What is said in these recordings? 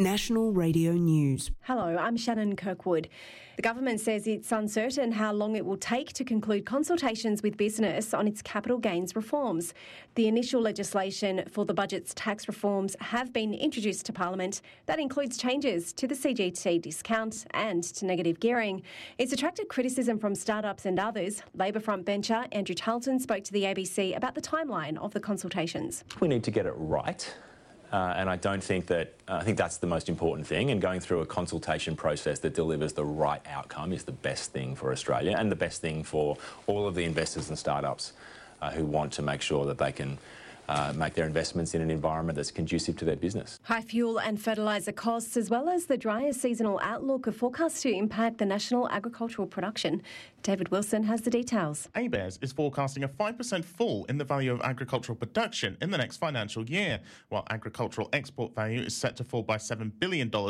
National Radio News. Hello, I'm Shannon Kirkwood. The government says it's uncertain how long it will take to conclude consultations with business on its capital gains reforms. The initial legislation for the budget's tax reforms have been introduced to Parliament. That includes changes to the CGT discount and to negative gearing. It's attracted criticism from startups and others. Labor frontbencher Andrew Charlton spoke to the ABC about the timeline of the consultations. We need to get it right. And I think that's the most important thing, and going through a consultation process that delivers the right outcome is the best thing for Australia and the best thing for all of the investors and startups who want to make sure that they can make their investments in an environment that's conducive to their business. High fuel and fertiliser costs, as well as the drier seasonal outlook, are forecast to impact the national agricultural production. David Wilson has the details. ABARES is forecasting a 5% fall in the value of agricultural production in the next financial year, while agricultural export value is set to fall by $7 billion to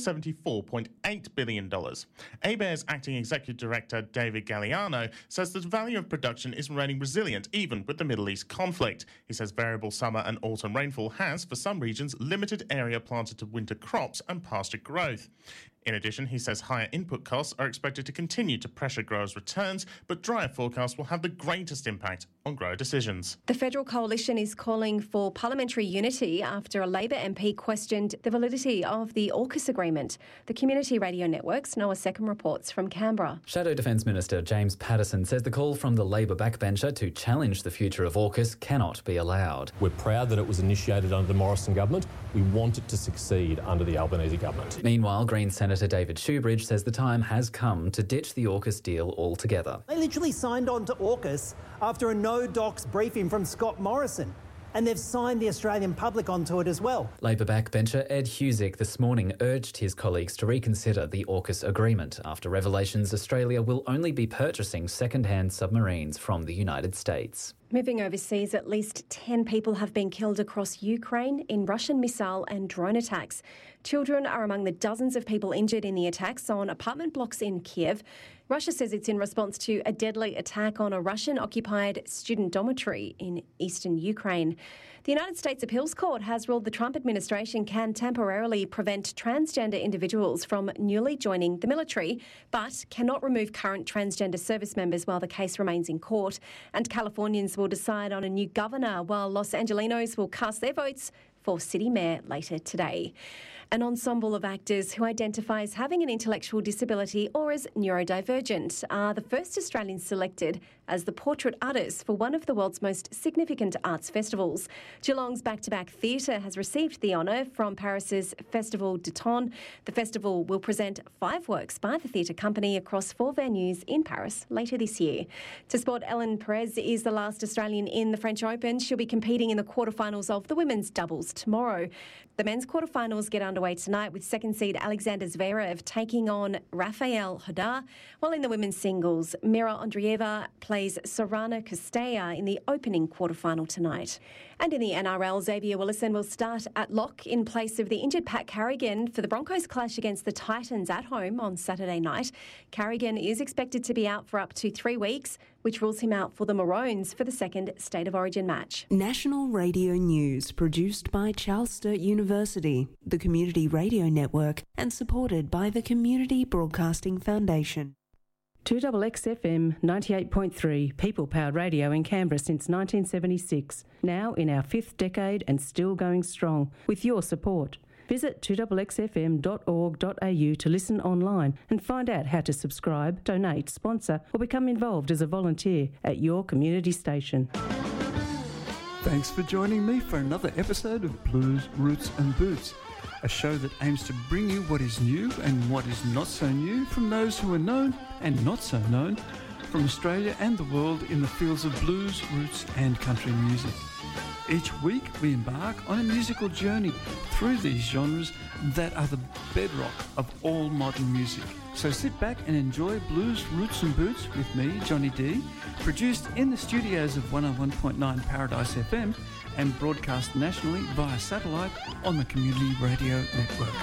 $74.8 billion. ABARES Acting Executive Director David Galliano says the value of production is remaining resilient even with the Middle East conflict. He says variable summer and autumn rainfall has, for some regions, limited area planted to winter crops and pasture growth. In addition, he says higher input costs are expected to continue to pressure growers' returns, but drier forecasts will have the greatest impact on grower decisions. The Federal Coalition is calling for parliamentary unity after a Labor MP questioned the validity of the AUKUS agreement. The Community Radio Network's Noah Seckham reports from Canberra. Shadow Defence Minister James Paterson says the call from the Labor backbencher to challenge the future of AUKUS cannot be allowed. We're proud that it was initiated under the Morrison government. We want it to succeed under the Albanese government. Meanwhile, Green Senator David Shoebridge says the time has come to ditch the AUKUS deal altogether. They literally signed on to AUKUS after a no-docs briefing from Scott Morrison, and they've signed the Australian public onto it as well. Labor backbencher Ed Husick this morning urged his colleagues to reconsider the AUKUS agreement after revelations Australia will only be purchasing second-hand submarines from the United States. Moving overseas, at least 10 people have been killed across Ukraine in Russian missile and drone attacks. Children are among the dozens of people injured in the attacks on apartment blocks in Kiev. Russia says it's in response to a deadly attack on a Russian-occupied student dormitory in eastern Ukraine. The United States Appeals Court has ruled the Trump administration can temporarily prevent transgender individuals from newly joining the military, but cannot remove current transgender service members while the case remains in court. And Californians will decide on a new governor, while Los Angelinos will cast their votes for city mayor later today. An ensemble of actors who identify as having an intellectual disability or as neurodivergent are the first Australians selected as the portrait artists for one of the world's most significant arts festivals. Geelong's Back-to-Back Theatre has received the honour from Paris's Festival du Temps. The festival will present 5 works by the theatre company across 4 venues in Paris later this year. To sport, Ellen Perez is the last Australian in the French Open. She'll be competing in the quarterfinals of the women's doubles tomorrow. The men's quarterfinals get underway tonight with second seed Alexander Zverev taking on Rafael Nadal, while in the women's singles, Mira Andreeva plays Sorana Costella in the opening quarterfinal tonight. And in the NRL, Xavier Willison will start at lock in place of the injured Pat Carrigan for the Broncos clash against the Titans at home on Saturday night. Carrigan is expected to be out for up to 3 weeks, which rules him out for the Maroons for the second State of Origin match. National Radio News, produced by Charles Sturt University, the Community Radio Network, and supported by the Community Broadcasting Foundation. 2XXFM 98.3, people-powered radio in Canberra since 1976. Now in our 5th decade and still going strong, with your support. Visit 2XXFM.org.au to listen online and find out how to subscribe, donate, sponsor or become involved as a volunteer at your community station. Thanks for joining me for another episode of Blues, Roots and Boots, a show that aims to bring you what is new and what is not so new from those who are known and not so known from Australia and the world in the fields of blues, roots and country music. Each week we embark on a musical journey through these genres that are the bedrock of all modern music. So sit back and enjoy Blues, Roots and Boots with me, Johnny D, produced in the studios of 101.9 Paradise FM and broadcast nationally via satellite on the Community Radio Network.